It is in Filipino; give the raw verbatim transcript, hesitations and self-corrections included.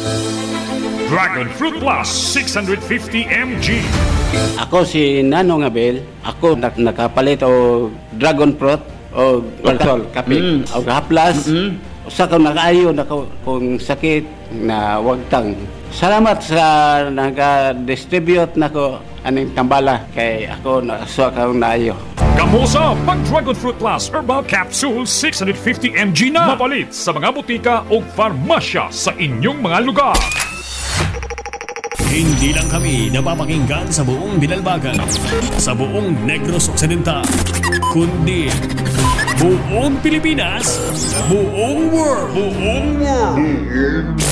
Dragon Fruit Plus six hundred fifty milligrams. Ako si Nanong Abel. Ako nak nakapalit o dragon fruit o alcohol, kape. Mm. O haplas. Mm-hmm. Usa ka nakaayo na kung sakit na wagtang. Salamat sa naga-distribute nako aning tambala kay ako nakasuwa ka naayo. Gamusa pag Dragon Fruit Plus Herbal Capsule six hundred fifty milligrams na mapalit sa mga butika o farmasya sa inyong mga lugar. Hindi lang kami napapakinggan sa buong Binalbagan, sa buong Negros Occidental, kundi buong Pilipinas, buong world, buong world.